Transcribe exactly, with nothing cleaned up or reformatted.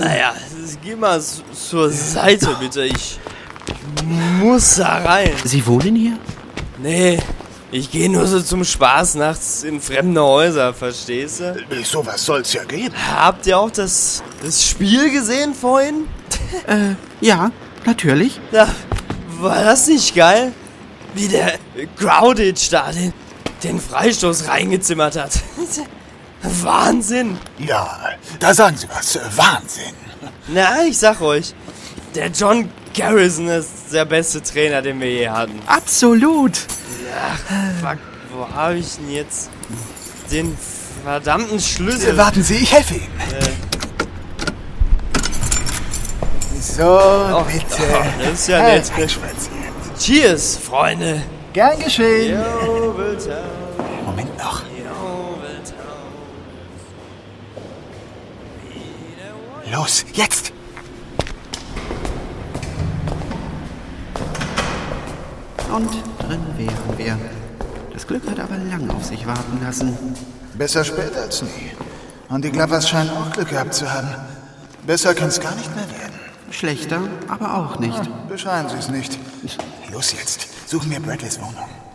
Naja, geh mal s- zur Seite, bitte. Ich muss da rein. Sie wohnen hier? Nee, ich gehe nur so zum Spaß nachts in fremde Häuser, verstehst du? Sowas soll's ja geben. Habt ihr auch das, das Spiel gesehen vorhin? Äh, ja, natürlich. Ja, war das nicht geil? Wie der Grouditch da den, den Freistoß reingezimmert hat. Wahnsinn. Ja, da sagen Sie was. Wahnsinn. Na, ich sag euch, der John Garrison ist der beste Trainer, den wir je hatten. Absolut. Ach, fuck, wo hab ich denn jetzt den verdammten Schlüssel? Äh, warten Sie, ich helfe Ihnen. Äh, So, oh, bitte. oh, das ist ja nett. Hereinspaziert. Cheers, Freunde. Gern geschehen. Jubeltag, Moment noch. Jubeltag. Los, jetzt. Und drin wären wir. Das Glück hat aber lang auf sich warten lassen. Besser spät als nie. Und die Glovers scheinen auch Glück gehabt zu haben. Besser kann's gar nicht mehr werden. Schlechter, aber auch nicht. Bescheiden Sie es nicht. Los jetzt. Suchen wir Bradleys Wohnung.